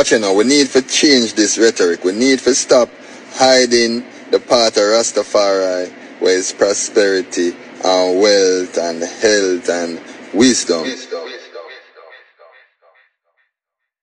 Watch it now, we need to change this rhetoric. We need to stop hiding the part of Rastafari where it's prosperity and wealth and health and wisdom.